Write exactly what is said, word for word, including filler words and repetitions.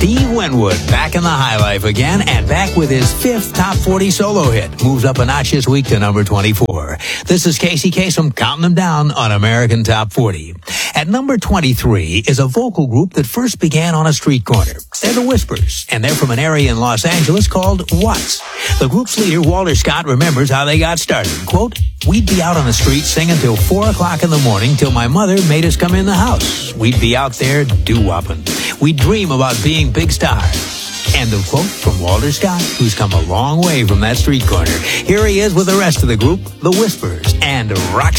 Steve Winwood back in the high life again and back with his fifth top forty solo hit. Moves up a notch this week to number twenty-four. This is Casey Kasem counting them down on American Top forty. At number twenty-three is a vocal group that first began on a street corner. They're the Whispers, and they're from an area in Los Angeles called Watts. The group's leader, Walter Scott, remembers how they got started. Quote, "We'd be out on the street singing till four o'clock in the morning till my mother made us come in the house. We'd be out there doo-wopping. We'd dream about being big stars." End of quote from Walter Scott, who's come a long way from that street corner. Here he is with the rest of the group, the Whispers, and Rock